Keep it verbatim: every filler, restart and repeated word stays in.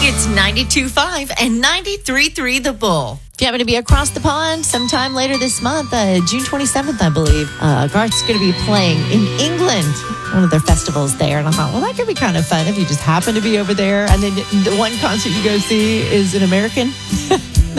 It's ninety-two point five and ninety-three point three The Bull. If you happen to be across the pond sometime later this month, uh, June twenty-seventh, I believe, uh, Garth's going to be playing in England, one of their festivals there. And I thought, well, that could be kind of fun if you just happen to be over there. And then the one concert you go see is an American.